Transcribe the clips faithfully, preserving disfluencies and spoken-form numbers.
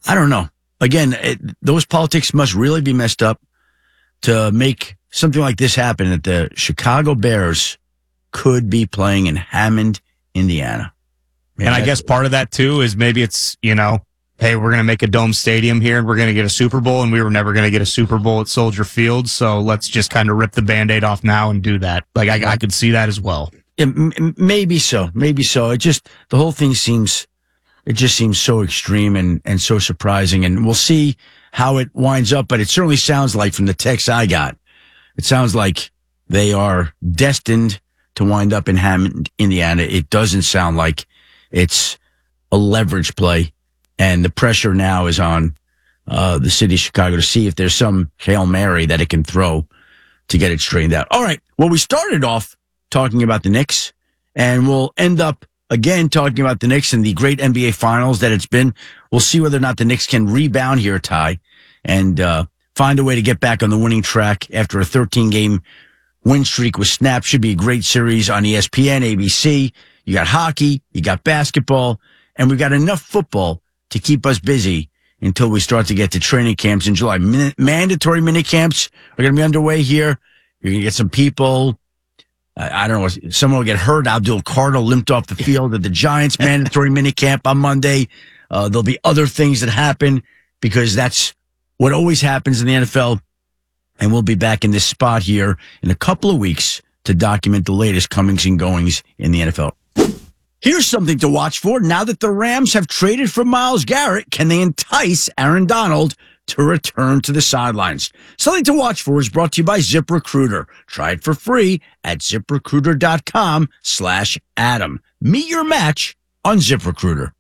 I don't know. Again, it, those politics must really be messed up to make something like this happen, that the Chicago Bears could be playing in Hammond, Indiana. Man, and I guess part of that, too, is maybe it's, you know, hey, we're going to make a dome stadium here and we're going to get a Super Bowl, and we were never going to get a Super Bowl at Soldier Field, so let's just kind of rip the Band-Aid off now and do that. Like, I, I could see that as well. Yeah, m- maybe so. Maybe so. It just, the whole thing seems, it just seems so extreme and, and so surprising, and we'll see how it winds up, but it certainly sounds like, from the text I got, it sounds like they are destined to wind up in Hammond, Indiana. It doesn't sound like it's a leverage play, and the pressure now is on uh, the city of Chicago to see if there's some Hail Mary that it can throw to get it straightened out. All right. Well, we started off talking about the Knicks, and we'll end up again talking about the Knicks and the great N B A Finals that it's been. We'll see whether or not the Knicks can rebound here, Ty, and uh, find a way to get back on the winning track after a thirteen-game win streak was snapped. Should be a great series on E S P N, A B C. You got hockey, you got basketball, and we've got enough football to keep us busy until we start to get to training camps in July. Min- mandatory mini camps are going to be underway here. You're going to get some people. I, I don't know. Someone will get hurt. Abdul Carter limped off the field at the Giants mandatory mini camp on Monday. Uh, there'll be other things that happen because that's what always happens in the N F L. And we'll be back in this spot here in a couple of weeks to document the latest comings and goings in the N F L. Here's something to watch for. Now that the Rams have traded for Myles Garrett, can they entice Aaron Donald to return to the sidelines? Something to watch for is brought to you by ZipRecruiter. Try it for free at ZipRecruiter.com slash Adam. Meet your match on ZipRecruiter.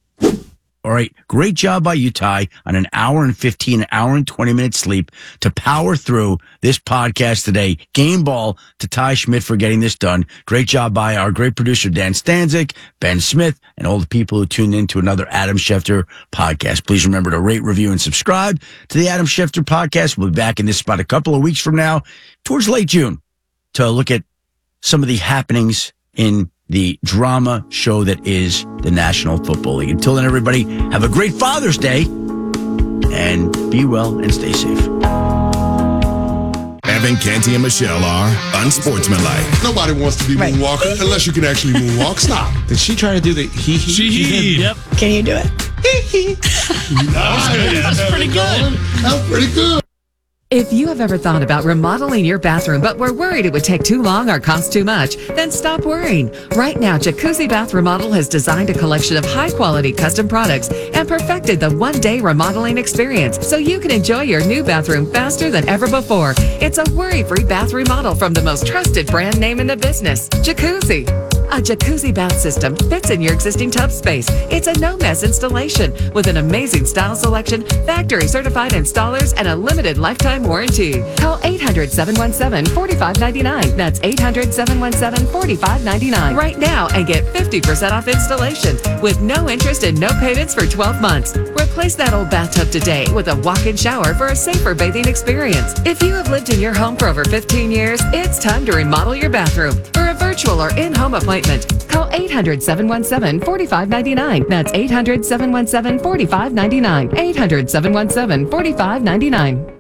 All right. Great job by you, Ty, on an hour and fifteen, an hour and twenty minute sleep to power through this podcast today. Game ball to Ty Schmidt for getting this done. Great job by our great producer, Dan Stanzik, Ben Smith, and all the people who tuned in to another Adam Schefter podcast. Please remember to rate, review, and subscribe to the Adam Schefter podcast. We'll be back in this spot a couple of weeks from now, towards late June, to look at some of the happenings in the drama show that is the National Football League. Until then, everybody, have a great Father's Day, and be well and stay safe. Evan, Canty, and Michelle are unsportsmanlike. Nobody wants to be Right. moonwalker unless you can actually moonwalk. Stop. Did she try to do the he he? She Yep. Can you do it? That was pretty good. That was pretty good. If you have ever thought about remodeling your bathroom but were worried it would take too long or cost too much, then stop worrying. Right now, Jacuzzi Bath Remodel has designed a collection of high-quality custom products and perfected the one-day remodeling experience so you can enjoy your new bathroom faster than ever before. It's a worry-free bath remodel from the most trusted brand name in the business, Jacuzzi. A jacuzzi bath system fits in your existing tub space. It's a no-mess installation with an amazing style selection, factory-certified installers, and a limited lifetime warranty. Call eight hundred, seven one seven, four five nine nine. That's eight hundred, seven one seven, four five nine nine right now and get fifty percent off installation with no interest and no payments for twelve months. Replace that old bathtub today with a walk-in shower for a safer bathing experience. If you have lived in your home for over fifteen years, it's time to remodel your bathroom. For a virtual or in-home appointment, call eight hundred, seven one seven, four five nine nine. That's eight hundred, seven one seven, four five nine nine. eight hundred, seven one seven, four five nine nine.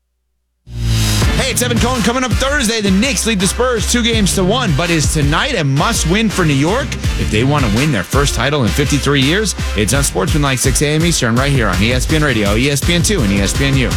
Hey, it's Evan Cohen. Coming up Thursday, the Knicks lead the Spurs two games to one. But is tonight a must-win for New York if they want to win their first title in fifty-three years? It's Unsportsmanlike, six a.m. Eastern, right here on E S P N Radio, E S P N two, and E S P N U.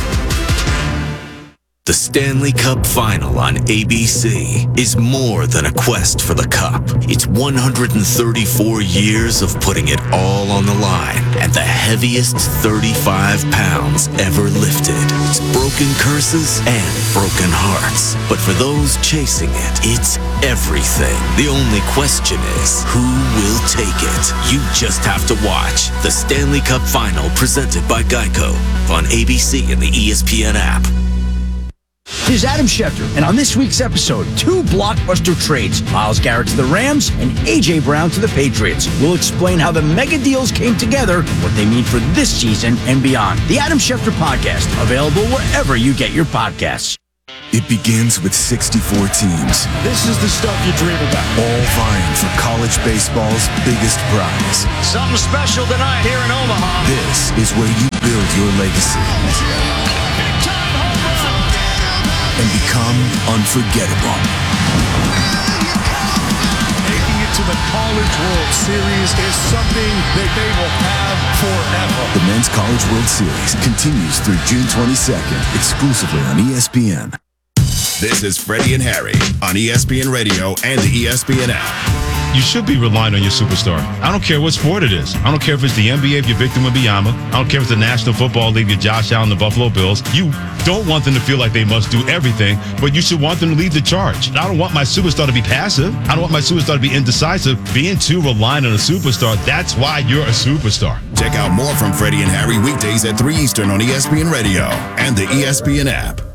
The Stanley Cup Final on A B C is more than a quest for the cup. It's one hundred thirty-four years of putting it all on the line and the heaviest thirty-five pounds ever lifted. It's broken curses and broken hearts. But for those chasing it, it's everything. The only question is, who will take it? You just have to watch the Stanley Cup Final presented by Geico on A B C and the E S P N app. Here's Adam Schefter, and on this week's episode, two blockbuster trades, Myles Garrett to the Rams and A J. Brown to the Patriots. We'll explain how the mega deals came together and what they mean for this season and beyond. The Adam Schefter Podcast, available wherever you get your podcasts. It begins with sixty-four teams. This is the stuff you dream about. All vying for college baseball's biggest prize. Something special tonight here in Omaha. This is where you build your legacy and become unforgettable. Making it to the College World Series is something that they will have forever. The Men's College World Series continues through June twenty-second, exclusively on E S P N. This is Freddie and Harry on E S P N Radio and the E S P N app. You should be relying on your superstar. I don't care what sport it is. I don't care if it's the N B A if you're Victor Wembanyama. I don't care if it's the National Football League, you're Josh Allen, the Buffalo Bills. You don't want them to feel like they must do everything, but you should want them to lead the charge. I don't want my superstar to be passive. I don't want my superstar to be indecisive. Being too reliant on a superstar, that's why you're a superstar. Check out more from Freddie and Harry weekdays at three Eastern on E S P N Radio and the E S P N app.